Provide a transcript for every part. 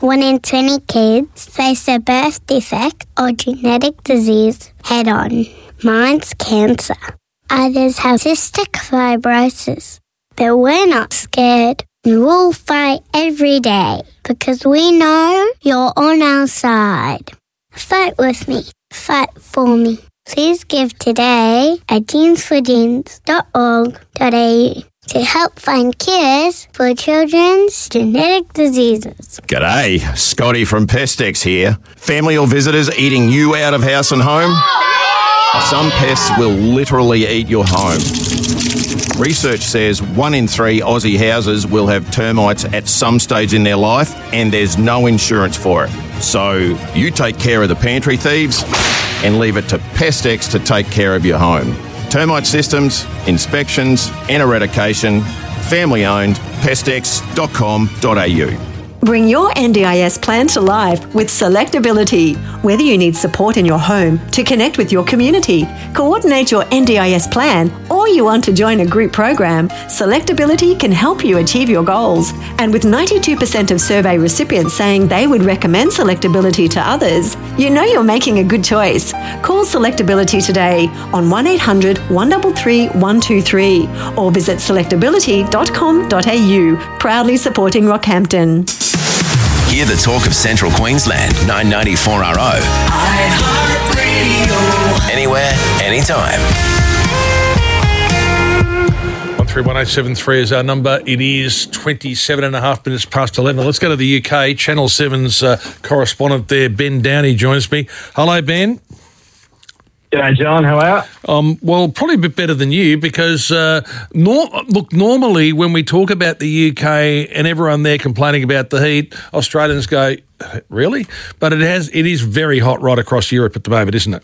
1 in 20 kids face a birth defect or genetic disease head-on. Mine's cancer. Others have cystic fibrosis. But we're not scared. We'll fight every day because we know you're on our side. Fight with me. Fight for me. Please give today at genesforgenes.org.au to help find cures for children's genetic diseases. G'day, Scotty from Pestex here. Family or visitors eating you out of house and home? Some pests will literally eat your home. Research says 1 in 3 Aussie houses will have termites at some stage in their life, and there's no insurance for it. So you take care of the pantry thieves and leave it to Pestex to take care of your home. Termite systems, inspections and eradication. Family owned. Pestex.com.au. Bring your NDIS plan to life with Selectability. Whether you need support in your home, to connect with your community, coordinate your NDIS plan, or you want to join a group program, Selectability can help you achieve your goals. And with 92% of survey recipients saying they would recommend Selectability to others, you know you're making a good choice. Call Selectability today on 1800 133 123 or visit selectability.com.au, proudly supporting Rockhampton. Hear the talk of Central Queensland, 994 RO. iHeartRadio. Anywhere, anytime. 131873 is our number. It is 27 and a half minutes past 11. Let's go to the UK. Channel 7's correspondent there, Ben Downey, joins me. Hello, Ben. G'day, John. How are you? Well, probably a bit better than you because, normally when we talk about the UK and everyone there complaining about the heat, Australians go, really? But it is very hot right across Europe at the moment, isn't it?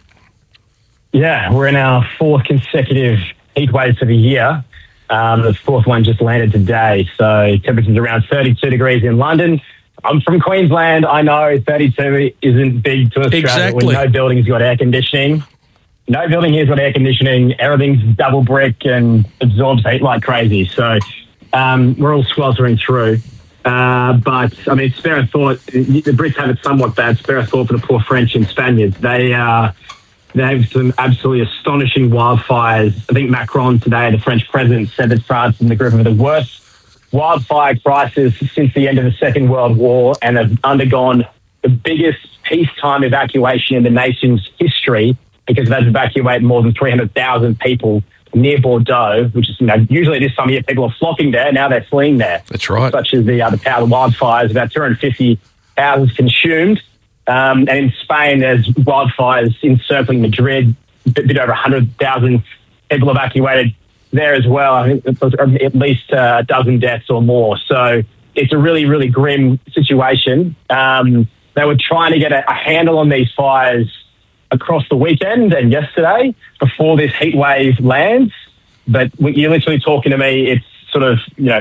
Yeah, we're in our 4th consecutive heat wave for the year. The 4th one just landed today. So temperatures around 32 degrees in London. I'm from Queensland. I know 32 isn't big to Australia. Exactly. When no building's got air conditioning. No building here's got air conditioning. Everything's double brick and absorbs heat like crazy. So we're all sweltering through. But, I mean, spare a thought. The Brits have it somewhat bad. Spare a thought for the poor French and Spaniards. They have some absolutely astonishing wildfires. I think Macron today, the French president, said that France is in the grip of the worst wildfire crisis since the end of the Second World War and have undergone the biggest peacetime evacuation in the nation's history because they've evacuated more than 300,000 people near Bordeaux, which is, usually this time of year people are flocking there. Now they're fleeing there. That's right. Such as the power of wildfires, about 250 houses consumed. And in Spain, there's wildfires encircling Madrid, a bit over 100,000 people evacuated there as well. I think it was at least a dozen deaths or more. So it's a really, really grim situation. They were trying to get a handle on these fires across the weekend and yesterday before this heat wave lands. But you're literally talking to me, it's sort of,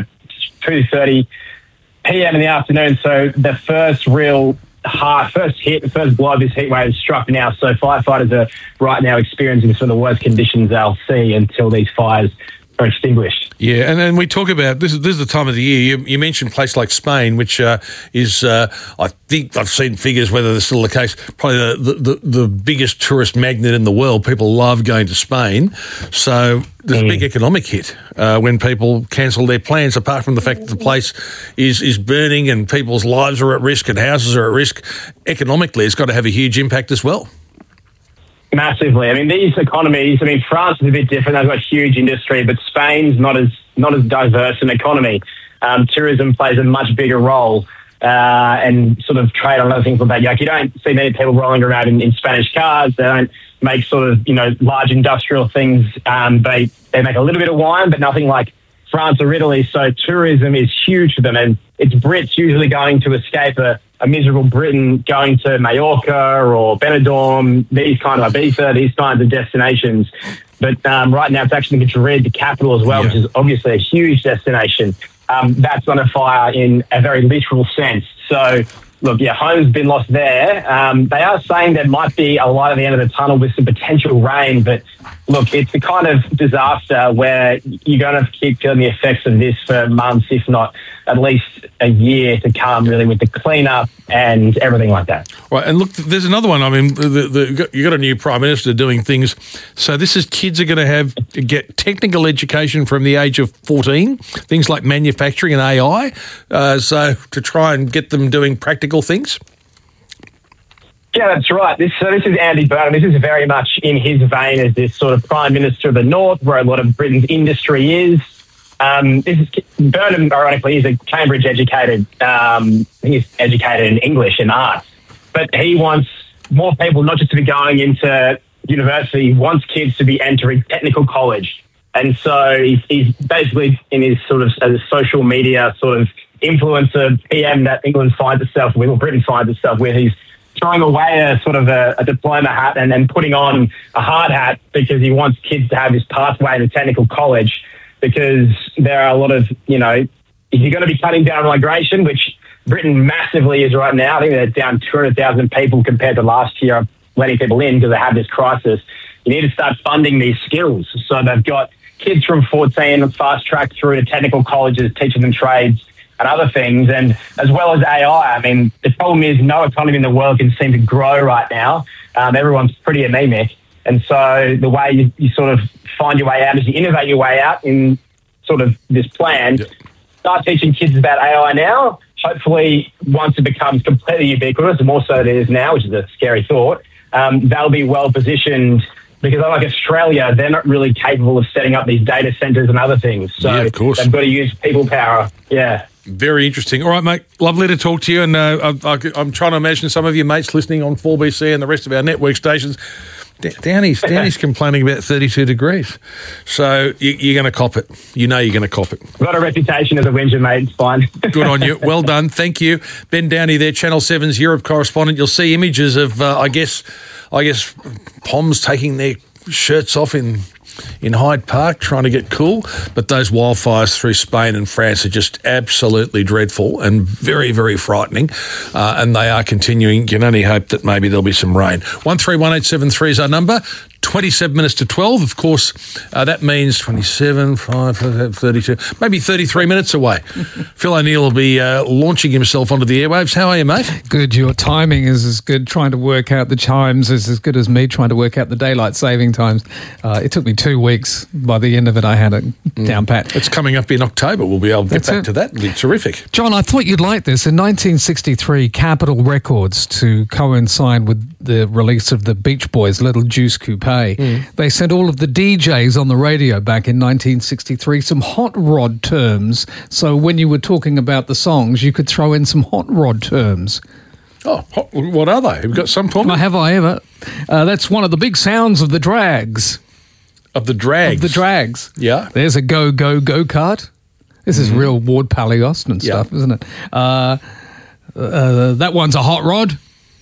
2:30 p.m. in the afternoon. So the first real the first blow of this heat wave is struck now. So firefighters are right now experiencing some of the worst conditions they'll see until these fires are extinguished. Yeah, and then we talk about this is the time of the year. You mentioned a place like Spain, which is I think I've seen figures whether they're still the case. Probably the biggest tourist magnet in the world. People love going to Spain, so there's a big economic hit when people cancel their plans. Apart from the fact that the place is burning and people's lives are at risk and houses are at risk, economically, it's got to have a huge impact as well. Massively. I mean, these economies, France is a bit different. They've got huge industry, but Spain's not as diverse an economy. Tourism plays a much bigger role and sort of trade on other things like that. Like, you don't see many people rolling around in Spanish cars. They don't make sort of, large industrial things. They make a little bit of wine, but nothing like France or Italy. So tourism is huge for them. And it's Brits usually going to escape a miserable Britain, going to Mallorca or Benidorm, these kind of Ibiza, these kinds of destinations. But right now it's actually Madrid, the capital as well, which is obviously a huge destination. That's on a fire in a very literal sense. So look, yeah, home's been lost there. They are saying there might be a light at the end of the tunnel with some potential rain, but look, it's the kind of disaster where you're going to keep feeling the effects of this for months, if not at least a year to come, really, with the cleanup and everything like that. Right, and look, there's another one. I mean, you got a new Prime Minister doing things. So this is kids are going to get technical education from the age of 14, things like manufacturing and AI, so to try and get them doing practical things. Yeah, that's right. This is Andy Burnham. This is very much in his vein as this sort of Prime Minister of the North, where a lot of Britain's industry is. Burnham, ironically, is a Cambridge educated. I think he's educated in English and arts, but he wants more people not just to be going into university. He wants kids to be entering technical college, and so he's basically in his sort of as a social media sort of influencer PM that England finds itself with, or Britain finds itself with. He's throwing away a sort of a diploma hat and putting on a hard hat because he wants kids to have this pathway to technical college. Because there are a lot of, if you're going to be cutting down migration, which Britain massively is right now, I think they're down 200,000 people compared to last year, letting people in because they have this crisis. You need to start funding these skills. So they've got kids from 14 fast track through to technical colleges, teaching them trades and other things, and as well as AI. I mean, the problem is no economy in the world can seem to grow right now. Everyone's pretty anemic. And so the way you sort of find your way out is you innovate your way out in sort of this plan. Yep. Start teaching kids about AI now. Hopefully, once it becomes completely ubiquitous, and more so it is now, which is a scary thought, they'll be well positioned because unlike Australia, they're not really capable of setting up these data centres and other things. So yeah, of course. They've got to use people power. Yeah. Very interesting. All right, mate. Lovely to talk to you. And I'm trying to imagine some of your mates listening on 4BC and the rest of our network stations. Downey's complaining about 32 degrees. So you're going to cop it. You know you're going to cop it. I've got a reputation as a whinger, mate. It's fine. Good on you. Well done. Thank you. Ben Downey there, Channel 7's Europe correspondent. You'll see images of, I guess, Poms taking their shirts off in Hyde Park trying to get cool, but those wildfires through Spain and France are just absolutely dreadful and very, very frightening, and they are continuing. You can only hope that maybe there'll be some rain. 131873 is our number. 27 minutes to 12, of course. That means 27, 5, 32, maybe 33 minutes away. Phil O'Neill will be launching himself onto the airwaves. How are you, mate? Good. Your timing is as good. Trying to work out the chimes is as good as me trying to work out the daylight saving times. It took me 2 weeks. By the end of it, I had it down pat. It's coming up in October. We'll be able to get back to that. It'll be terrific. John, I thought you'd like this. In 1963, Capitol Records, to coincide with the release of the Beach Boys' Little Juice Coupe, they sent all of the DJs on the radio back in 1963 some hot rod terms. So when you were talking about the songs, you could throw in some hot rod terms. Oh, what are they? Have you got some for me? Have I ever? That's one of the big sounds of the drags. Of the drags? Of the drags. Yeah. There's a go-kart. This is real Ward Paliost and stuff, isn't it? That one's a hot rod.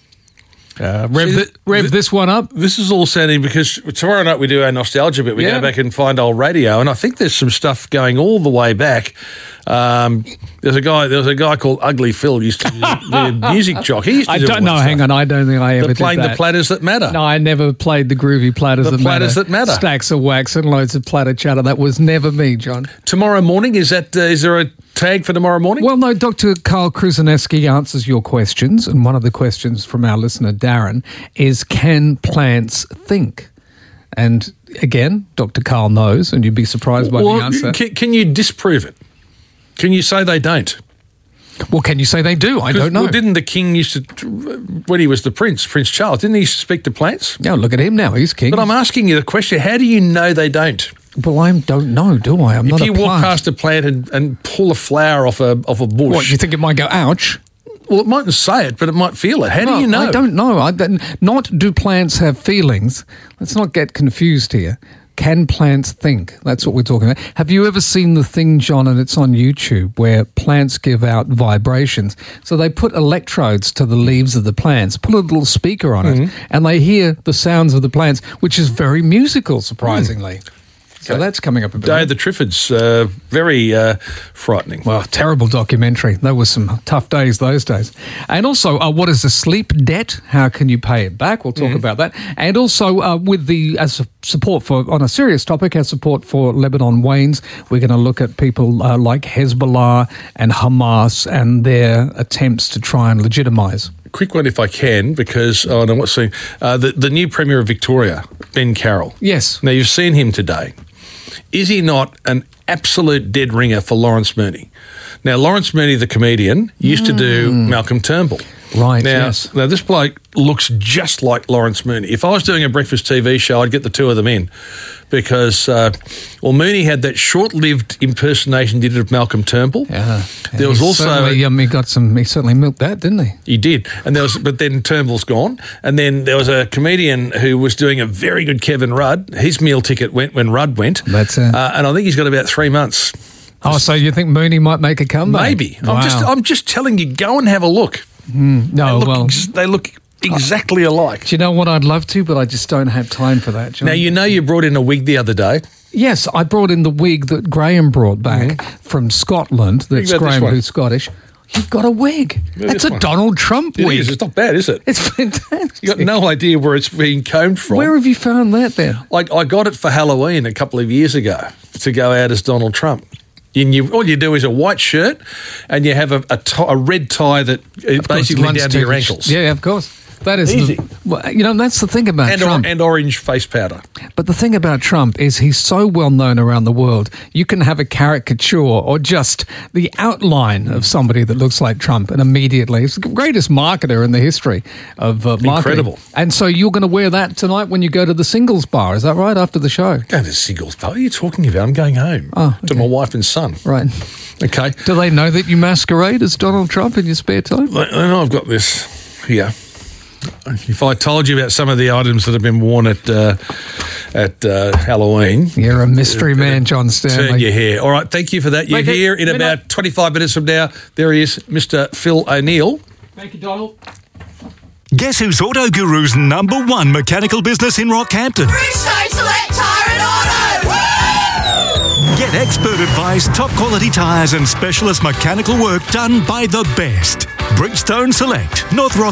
Rev this one up. This is all sounding because tomorrow night we do our nostalgia bit. We go back and find old radio, and I think there's some stuff going all the way back. There was a guy called Ugly Phil used to be a music jockey. I don't know. Hang on, I don't think I ever did playing that. The platters that matter. No, I never played the groovy platters that matter. Stacks of wax and loads of platter chatter. That was never me, John. Tomorrow morning, is there a tag for tomorrow morning? Well, no, Dr. Carl Kruzaneski answers your questions, and one of the questions from our listener, Darren, is can plants think? And again, Dr. Carl knows, and you'd be surprised by the answer. Can you disprove it? Can you say they don't? Well, can you say they do? I don't know. Well, didn't the king used to, when he was the Prince Charles, didn't he used to speak to plants? Yeah, look at him now. He's king. But I'm asking you the question, how do you know they don't? Well, I don't know, do I? I'm not a plant. If you walk past a plant and pull a flower off a bush... What, you think it might go, ouch? Well, it mightn't say it, but it might feel it. How do you know? I don't know. Not do plants have feelings. Let's not get confused here. Can plants think? That's what we're talking about. Have you ever seen the thing, John, and it's on YouTube, where plants give out vibrations? So they put electrodes to the leaves of the plants, put a little speaker on it, and they hear the sounds of the plants, which is very musical, surprisingly. So that's coming up a bit. Day of the Triffids, very frightening. Well, terrible documentary. There were some tough days those days. And also, what is the sleep debt? How can you pay it back? We'll talk about that. And also, with the as support for, on a serious topic, as support for Lebanon wanes, we're going to look at people like Hezbollah and Hamas and their attempts to try and legitimise. Quick one if I can, because I don't know what's the new Premier of Victoria, Ben Carroll. Yes. Now, you've seen him today. Is he not an absolute dead ringer for Lawrence Mooney? Now, Lawrence Mooney, the comedian, used to do Malcolm Turnbull. Right, now, yes. Now, this bloke looks just like Lawrence Mooney. If I was doing a breakfast TV show, I'd get the two of them in because, Mooney had that short-lived impersonation he did of Malcolm Turnbull. Yeah. There was also... he certainly milked that, didn't he? He did. And but then Turnbull's gone. And then there was a comedian who was doing a very good Kevin Rudd. His meal ticket went when Rudd went. That's it. And I think he's got about 3 months. Oh, so you think Mooney might make a comeback? Maybe. Wow. I'm just telling you, go and have a look. They look exactly alike. Do you know what I'd love to, but I just don't have time for that, John. Now, you brought in a wig the other day. Yes, I brought in the wig that Graham brought back from Scotland. That's Graham, who's Scottish. You've got a wig. That's a Donald Trump wig. It is. It's not bad, is it? It's fantastic. You've got no idea where it's being combed from. Where have you found that then? I got it for Halloween a couple of years ago to go out as Donald Trump. All you do is a white shirt and you have a red tie that basically down to your ankles. Yeah, of course. That is easy. That's the thing about Trump. And orange face powder. But the thing about Trump is he's so well known around the world. You can have a caricature or just the outline of somebody that looks like Trump, and immediately he's the greatest marketer in the history of marketing. Incredible. And so you're going to wear that tonight when you go to the Singles Bar. Is that right? After the show? Go to the Singles Bar. What are you talking about? I'm going home to my wife and son. Right. Okay. Do they know that you masquerade as Donald Trump in your spare time? I know I've got this here. If I told you about some of the items that have been worn at Halloween... You're a mystery man, John Stanley. Turn your hair. All right, thank you for that. You're here in about 25 minutes from now. There he is, Mr. Phil O'Neill. Thank you, Donald. Guess who's Auto Guru's #1 mechanical business in Rockhampton? Bridgestone Select Tyre and Auto! Woo! Get expert advice, top quality tyres and specialist mechanical work done by the best. Bridgestone Select, North Rock.